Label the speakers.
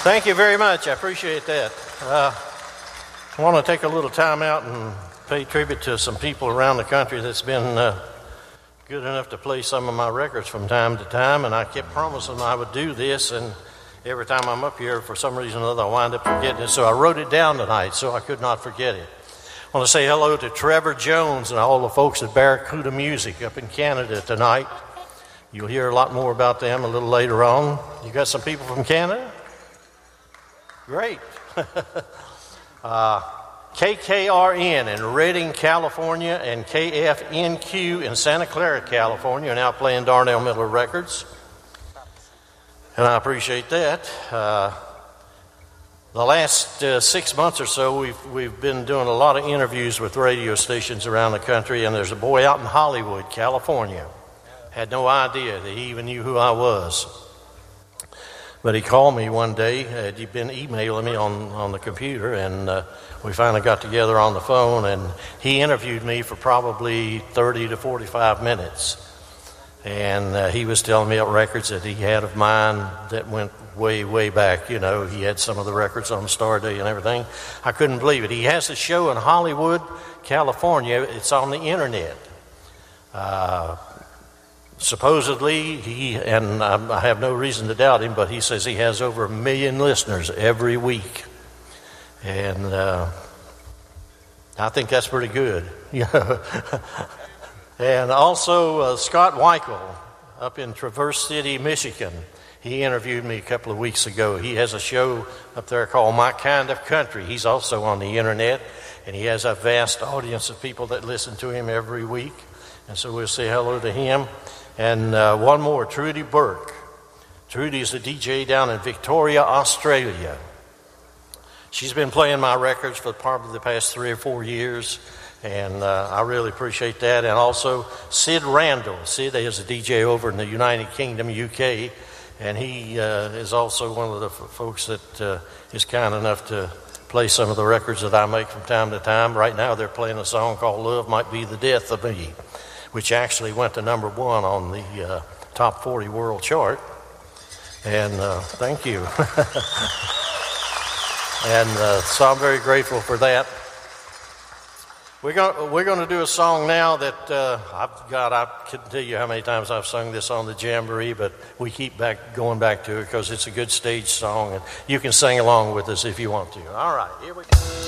Speaker 1: Thank you very much. I appreciate that. I want to take a little time out and pay tribute to some people around the country that's been good enough to play some of my records from time to time, and I kept promising I would do this, and every time I'm up here, for some reason or other, I wind up forgetting it, so I wrote it down tonight so I could not forget it. I want to say hello to Trevor Jones and all the folks at Barracuda Music up in Canada tonight. You'll hear a lot more about them a little later on. You got some people from Canada? Great. KKRN in Redding, California, and KFNQ in Santa Clara, California, are now playing Darnell Miller records. And I appreciate that. The last 6 months or so, we've been doing a lot of interviews with radio stations around the country, and there's a boy out in Hollywood, California. Had no idea that he even knew who I was. But he called me one day. He'd been emailing me on the computer, and we finally got together on the phone, and he interviewed me for probably 30 to 45 minutes. And he was telling me about records that he had of mine that went way, way back. You know, he had some of the records on Star Day and everything. I couldn't believe it. He has a show in Hollywood, California. It's on the internet. Supposedly, and I have no reason to doubt him, but he says he has over 1 million listeners every week. And I think that's pretty good. And also Scott Weichel up in Traverse City, Michigan. He interviewed me a couple of weeks ago. He has a show up there called My Kind of Country. He's also on the internet, and he has a vast audience of people that listen to him every week. And so we'll say hello to him. And one more, Trudy Burke. Trudy is a DJ down in Victoria, Australia. She's been playing my records for probably the past 3 or 4 years, and I really appreciate that. And also Sid Randall. Sid is a DJ over in the United Kingdom, UK, and he is also one of the folks that is kind enough to play some of the records that I make from time to time. Right now they're playing a song called Love Might Be the Death of Me, which actually went to number 1 on the top 40 world chart. And thank you. And so I'm very grateful for that. We're going to do a song now that I couldn't tell you how many times I've sung this on the Jamboree, but we keep going back to it because it's a good stage song, and you can sing along with us if you want to. All right, here we go.